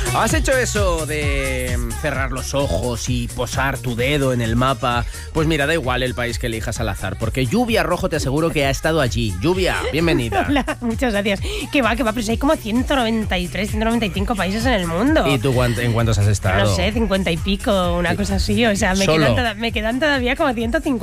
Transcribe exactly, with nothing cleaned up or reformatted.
¿Has hecho eso de cerrar los ojos y posar tu dedo en el mapa? Pues mira, da igual el país que elijas al azar, porque Lluvia Rojo te aseguro que ha estado allí. Lluvia, bienvenida. Hola, muchas gracias. Que va, que va, pero si hay como ciento noventa y tres, ciento noventa y cinco países en el mundo. ¿Y tú en cuántos has estado? No sé, cincuenta y pico, una cosa así. O sea, me quedan, toda, me quedan todavía como ciento cincuenta.